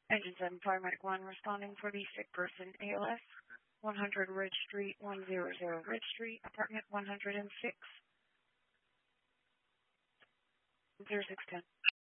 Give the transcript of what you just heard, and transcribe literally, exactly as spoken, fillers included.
Engine seven Paramedic one responding for the sick person, A L S, one hundred Ridge Street, one hundred Ridge Street, apartment one hundred six, zero six ten.